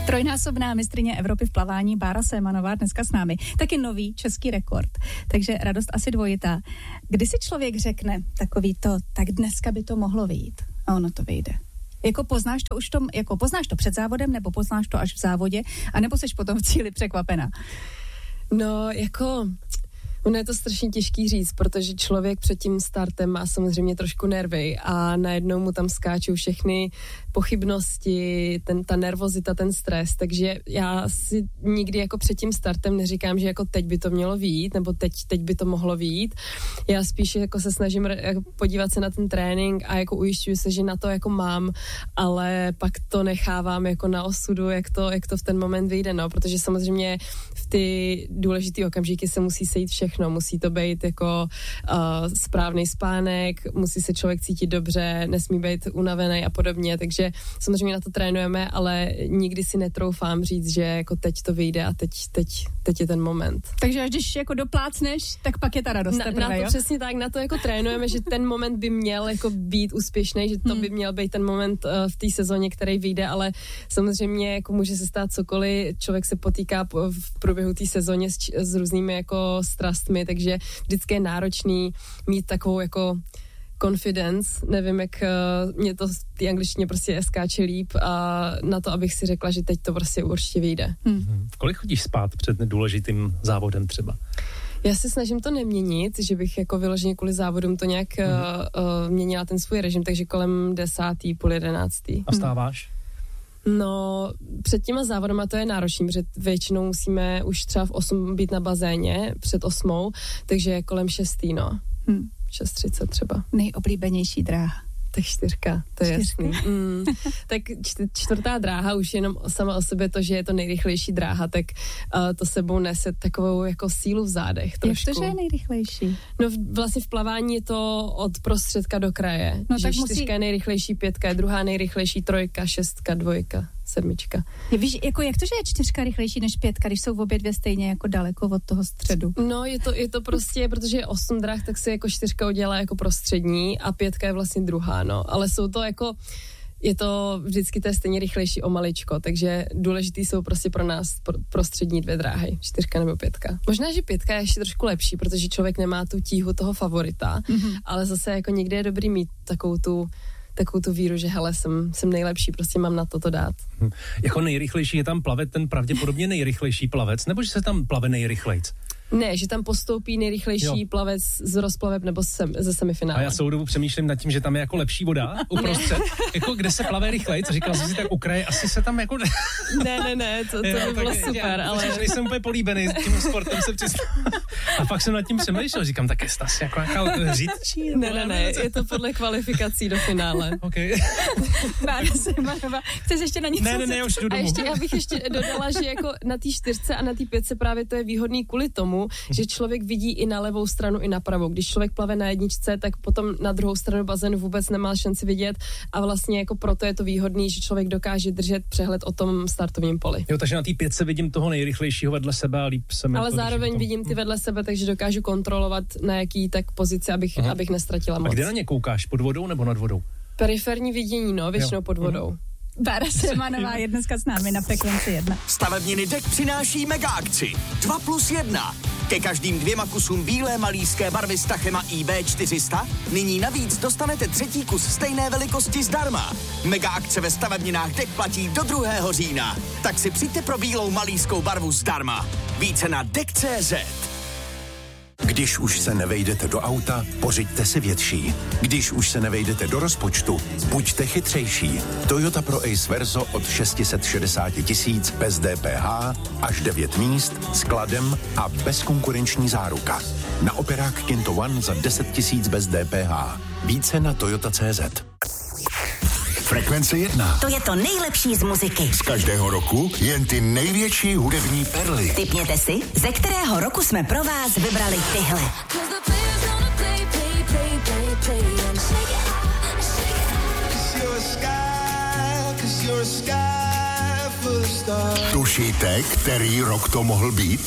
Trojnásobná mistryně Evropy v plavání Bára Sémanová dneska s námi. Taky nový český rekord. Takže radost asi dvojitá. Kdy si člověk řekne takový to, tak dneska by to mohlo vyjít. A ono to vyjde. Jako poznáš to před závodem, nebo poznáš to až v závodě, anebo seš potom v cíli překvapená? No, ono je to strašně těžký říct, protože člověk před tím startem má samozřejmě trošku nervy a najednou mu tam skáčou všechny pochybnosti, ta nervozita, ten stres, takže já si nikdy jako před tím startem neříkám, že jako teď by to mělo vyjít, nebo teď by to mohlo vyjít. Já spíš jako se snažím podívat se na ten trénink a jako ujišťuji se, že na to jako mám, ale pak to nechávám jako na osudu, jak to v ten moment vyjde, no, protože samozřejmě v ty důležitý okamžiky se musí sejít všechno, musí to být jako správný spánek, musí se člověk cítit dobře, nesmí být unavený a podobně, takže samozřejmě na to trénujeme, ale nikdy si netroufám říct, že jako teď to vyjde a teď je ten moment. Takže až když jako doplácneš, tak pak je ta radost teprve, jo? Přesně tak, na to jako trénujeme, že ten moment by měl jako být úspěšný, že to by měl být ten moment v té sezóně, který vyjde, ale samozřejmě jako může se stát cokoliv, člověk se potýká v průběhu té sezóně s různými jako strastmi, takže vždycky je náročný mít takovou jako confidence, nevím, jak mě to v té angličtině prostě skáče líp a na to, abych si řekla, že teď to prostě určitě vyjde. V kolik chodíš spát před důležitým závodem třeba? Já se snažím to neměnit, že bych jako vyloženě kvůli závodům to nějak měnila ten svůj režim, takže kolem 10, půl 11. A vstáváš? No, před těma závodama to je náročný, protože většinou musíme už třeba v 8 být na bazéně, před 8, takže kolem 6, no. 6:30 třeba. Nejoblíbenější dráha. Tak 4, to je jasný. Tak 4. dráha už jenom sama o sobě to, že je to nejrychlejší dráha, tak to sebou nese takovou jako sílu v zádech trošku. Jak to, že je nejrychlejší? No vlastně v plavání je to od prostředka do kraje. No, že 4 je nejrychlejší, 5 je druhá nejrychlejší, 3, 6, 2, 7. Víš, jako jak to, že je 4 rychlejší než 5, když jsou obě dvě stejně jako daleko od toho středu? No, je to prostě, protože je 8 drah, tak se jako 4 udělá jako prostřední a 5 je vlastně druhá, no. Ale jsou to jako, je to vždycky to je stejně rychlejší o maličko, takže důležitý jsou prostě pro nás prostřední 2 dráhy, 4 nebo 5. Možná, že 5 je ještě trošku lepší, protože člověk nemá tu tíhu toho favorita, ale zase jako někdy je dobrý mít takovou tu víru, že hele, jsem nejlepší, prostě mám na to dát. Jako nejrychlejší je tam plavet ten pravděpodobně nejrychlejší plavec, nebo že se tam plave nejrychlejc? Ne, že tam postoupí nejrychlejší plavec z rozplaveb nebo ze semifinále. A já celou dobu přemýšlím nad tím, že tam je jako lepší voda uprostřed, jako kde se plave rychlejc, říkal jsem si tak u kraje, asi se tam jako... Ne, to by bylo super, ale... Nejsem úplně políbený tím sportem, se a pak jsem nad tím přemýšlel, říkám, tak je asi jako nějaká řídčí? Ne, je to podle kvalifikací do finále. Okay. Bára Sémanová, chceš ještě na něco? Ne, už jdu domů. A ještě, já bych ještě dodala, že jako na té 4 a na té 5 právě to je výhodný kvůli tomu, že člověk vidí i na levou stranu, i na pravou. Když člověk plave na 1, tak potom na druhou stranu bazénu vůbec nemá šanci vidět a vlastně jako proto je to výhodný, že člověk dokáže držet přehled o tom startovním poli. Jo, takže na té 5 vidím toho nejrychlejšího vedle sebe a líp se mi. Ale zároveň vidím ty vedle sebe, takže dokážu kontrolovat na jaký tak pozici, abych nestratila moc. A kde na ně koukáš? Pod vodou nebo nad vodou? Periferní vidění, no, většinou pod vodou. Bára Sémanová je dneska s námi na Frekvenci 1. Stavebniny DEK přináší mega akci 2+1. Ke každým 2 kusům bílé malířské barvy s Tachema IB400 nyní navíc dostanete 3. kus stejné velikosti zdarma. Mega akce ve stavebninách DEK platí do 2. října. Tak si přijďte pro bílou malířskou barvu zdarma. Více na DEK.cz. Když už se nevejdete do auta, pořiďte si větší. Když už se nevejdete do rozpočtu, buďte chytřejší. Toyota Pro Ace Verso od 660 000 bez DPH, až 9 míst, skladem a bezkonkurenční záruka. Na operák Kinto One za 10 000 bez DPH. Více na Toyota.cz. Frekvence 1. To je to nejlepší z muziky. Z každého roku jen ty největší hudební perly. Tipněte si, ze kterého roku jsme pro vás vybrali tyhle. Tušíte, který rok to mohl být?